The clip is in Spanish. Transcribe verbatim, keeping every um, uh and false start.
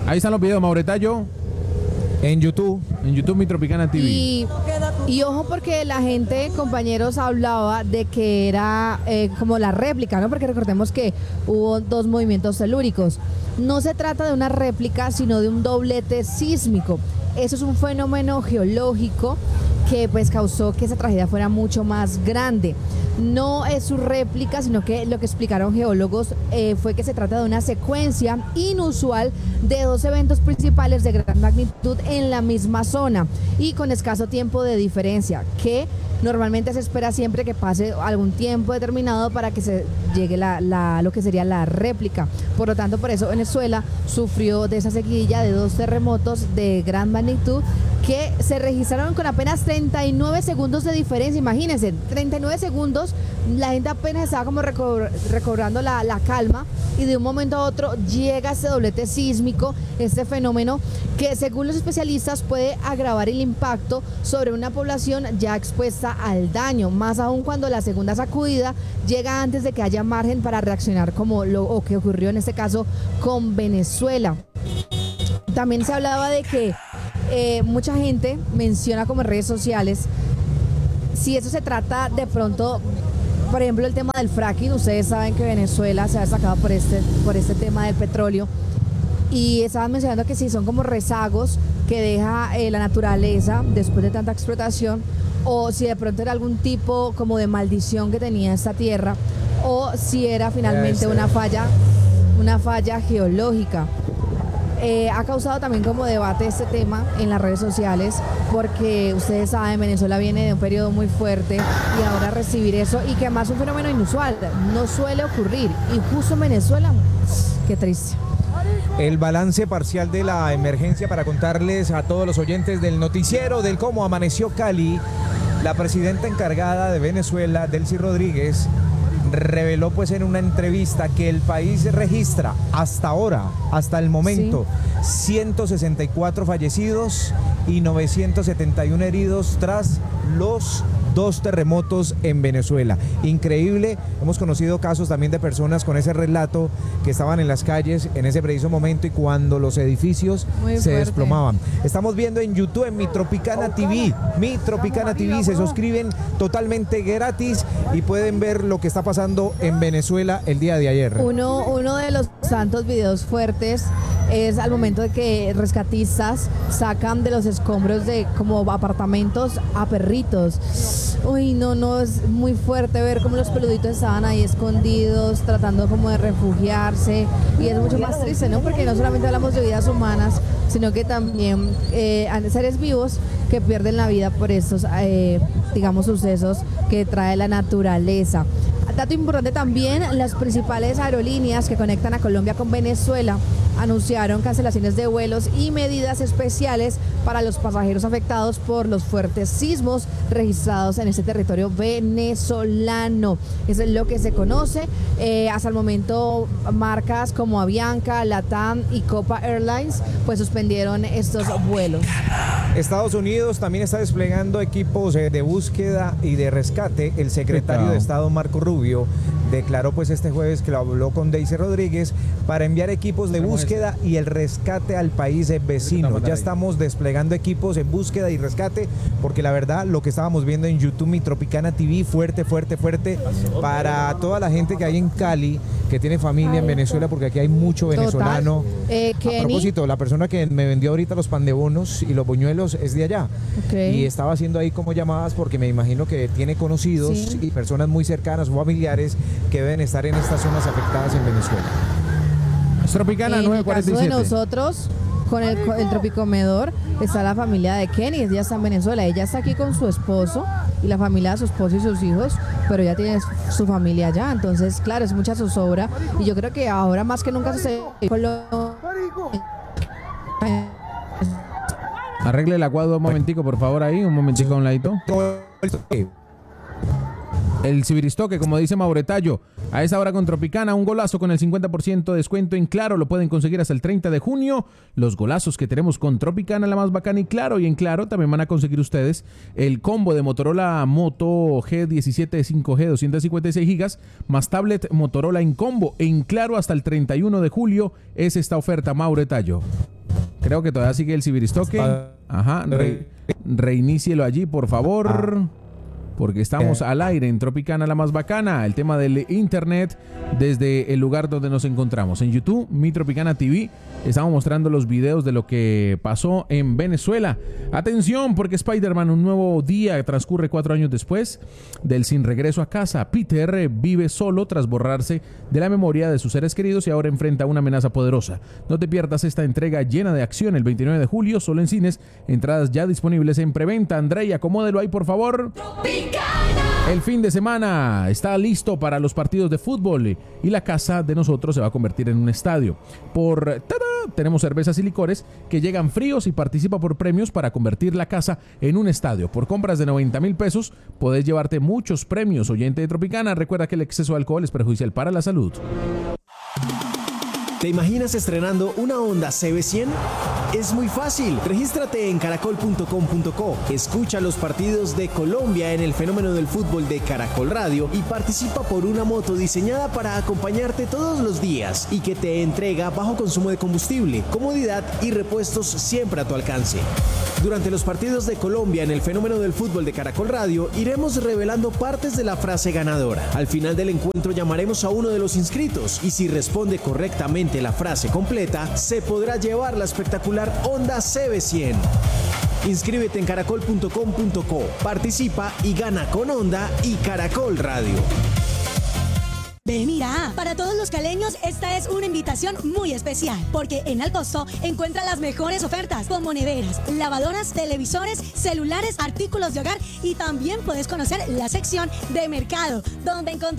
Ahí están los videos, Mauretallo. En YouTube, en YouTube Mi Tropicana T V. Y, y ojo porque la gente, compañeros, hablaba de que era eh, como la réplica, ¿no? Porque recordemos que hubo dos movimientos telúricos. No se trata de una réplica, sino de un doblete sísmico. Eso es un fenómeno geológico que pues causó que esa tragedia fuera mucho más grande. No es su réplica, sino que lo que explicaron geólogos eh, fue que se trata de una secuencia inusual de dos eventos principales de gran magnitud en la misma zona y con escaso tiempo de diferencia, que normalmente se espera siempre que pase algún tiempo determinado para que se llegue la, la, lo que sería la réplica. Por lo tanto, por eso Venezuela sufrió de esa seguidilla de dos terremotos de gran magnitud que se registraron con apenas treinta y nueve segundos de diferencia. Imagínense, treinta y nueve segundos, la gente apenas estaba como recobr- recobrando la, la calma y de un momento a otro llega ese doblete sísmico, este fenómeno que según los especialistas puede agravar el impacto sobre una población ya expuesta al daño, más aún cuando la segunda sacudida llega antes de que haya margen para reaccionar como lo o que ocurrió en este caso con Venezuela. También se hablaba de que eh, mucha gente menciona como en redes sociales si eso se trata de pronto, por ejemplo, el tema del fracking. Ustedes saben que Venezuela se ha destacado por este, por este tema del petróleo y estaban mencionando que si son como rezagos que deja eh, la naturaleza después de tanta explotación, o si de pronto era algún tipo como de maldición que tenía esta tierra, o si era finalmente una falla, una falla geológica. Eh, ha causado también como debate este tema en las redes sociales porque ustedes saben, Venezuela viene de un periodo muy fuerte y ahora recibir eso y que además es un fenómeno inusual, no suele ocurrir y justo en Venezuela, qué triste. El balance parcial de la emergencia para contarles a todos los oyentes del noticiero del cómo amaneció Cali. La presidenta encargada de Venezuela, Delcy Rodríguez, reveló pues en una entrevista que el país registra hasta ahora, hasta el momento, sí, ciento sesenta y cuatro fallecidos y novecientos setenta y uno heridos tras los dos terremotos en Venezuela. Increíble, hemos conocido casos también de personas con ese relato que estaban en las calles en ese preciso momento y cuando los edificios Muy se fuerte. desplomaban. Estamos viendo en YouTube, en Mi Tropicana T V, Mi Tropicana T V, se suscriben totalmente gratis y pueden ver lo que está pasando en Venezuela el día de ayer. Uno, uno de los tantos videos fuertes es al momento de que rescatistas sacan de los escombros de como apartamentos a perritos. Uy, no, no, es muy fuerte ver cómo los peluditos estaban ahí escondidos, tratando como de refugiarse, y es mucho más triste, ¿no? Porque no solamente hablamos de vidas humanas, sino que también eh, hay seres vivos que pierden la vida por estos, eh, digamos, sucesos que trae la naturaleza. Dato importante también, las principales aerolíneas que conectan a Colombia con Venezuela anunciaron cancelaciones de vuelos y medidas especiales para los pasajeros afectados por los fuertes sismos registrados en este territorio venezolano. Eso es lo que se conoce. Eh, hasta el momento, marcas como Avianca, LATAM y Copa Airlines pues suspendieron estos vuelos. Estados Unidos también está desplegando equipos de búsqueda y de rescate. El secretario de Estado, Marco Rubio, declaró pues este jueves que lo habló con Delcy Rodríguez para enviar equipos de búsqueda y el rescate al país vecino. Ya estamos desplegando equipos en búsqueda y rescate porque la verdad lo que estábamos viendo en YouTube, Mi Tropicana T V, fuerte, fuerte, fuerte para toda la gente que hay en Cali, que tiene familia en Venezuela, porque aquí hay mucho venezolano. Eh, a propósito, la persona que me vendió ahorita los pan de bonos y los buñuelos es de allá. Okay. Y estaba haciendo ahí como llamadas porque me imagino que tiene conocidos sí. y personas muy cercanas o familiares que deben estar en estas zonas afectadas en Venezuela. Tropicana en nueve cuarenta y siete. El caso de nosotros, con el, el Tropicomedor, está la familia de Kenny, ella está en Venezuela, ella está aquí con su esposo y la familia de su esposo y sus hijos, pero ella tiene su familia allá, entonces claro, es mucha zozobra y yo creo que ahora más que nunca se arregle el acuadro un momentico, por favor, ahí, un momentico a un ladito. El Cibiristoque, como dice Mauretallo, a esa hora con Tropicana, un golazo con el cincuenta por ciento de descuento en Claro, lo pueden conseguir hasta el treinta de junio. Los golazos que tenemos con Tropicana, la más bacana y Claro, y en Claro también van a conseguir ustedes el combo de Motorola Moto G diecisiete de cinco G, doscientos cincuenta y seis gigas, más tablet Motorola en combo. En Claro hasta el treinta y uno de julio es esta oferta, Mauretallo. Creo que todavía sigue el cibiristoque. Ajá, re, reinícielo allí, por favor. Porque estamos al aire en Tropicana la más bacana. El tema del internet desde el lugar donde nos encontramos. En YouTube, Mi Tropicana T V, estamos mostrando los videos de lo que pasó en Venezuela. Atención, porque Spider-Man, un nuevo día, transcurre cuatro años después del sin regreso a casa. Peter vive solo tras borrarse de la memoria de sus seres queridos y ahora enfrenta una amenaza poderosa. No te pierdas esta entrega llena de acción el veintinueve de julio, solo en cines. Entradas ya disponibles en preventa. Andrei, acomódelo ahí, por favor. El fin de semana está listo para los partidos de fútbol y la casa de nosotros se va a convertir en un estadio. Por ¡tada! Tenemos cervezas y licores que llegan fríos y participa por premios para convertir la casa en un estadio. Por compras de noventa mil pesos podés llevarte muchos premios. Oyente de Tropicana, recuerda que el exceso de alcohol es perjudicial para la salud. ¿Te imaginas estrenando una Honda C B cien? Es muy fácil. Regístrate en caracol punto com punto co. Escucha los partidos de Colombia en el fenómeno del fútbol de Caracol Radio y participa por una moto diseñada para acompañarte todos los días y que te entrega bajo consumo de combustible, comodidad y repuestos siempre a tu alcance. Durante los partidos de Colombia en el fenómeno del fútbol de Caracol Radio iremos revelando partes de la frase ganadora. Al final del encuentro llamaremos a uno de los inscritos y si responde correctamente la frase completa, se podrá llevar la espectacular Honda C B cien. Inscríbete en caracol punto com punto co, participa y gana con Honda y Caracol Radio. Ve, mira, para todos los caleños esta es una invitación muy especial, porque en Alcosto encuentra las mejores ofertas como neveras, lavadoras, televisores, celulares, artículos de hogar y también puedes conocer la sección de mercado, donde encontrarás